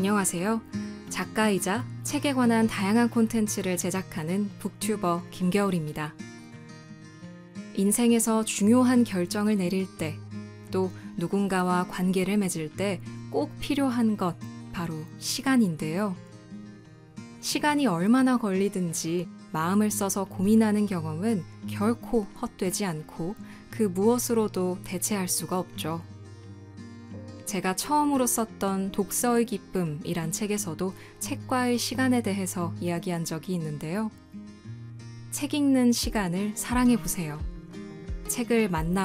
안녕하세요. 작가이자 책에 관한 다양한 콘텐츠를 제작하는 북튜버 김겨울입니다. 인생에서 중요한 결정을 내릴 때, 또 누군가와 관계를 맺을 때 꼭 필요한 것, 바로 시간인데요. 시간이 얼마나 걸리든지 마음을 써서 고민하는 경험은 결코 헛되지 않고 그 무엇으로도 대체할 수가 없죠. 제가 처음으로 썼던 독서의 기쁨이란 책에서도 책과의 시간에 대해서 이야기한 적이 있는데요. 책 읽는 시간을 사랑해보세요. 책을 만나